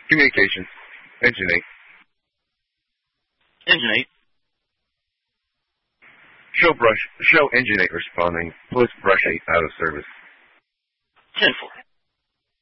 Communications. Engine 8. Engine 8. Show Engine 8 responding. Post brush 8 out of service. 10-4.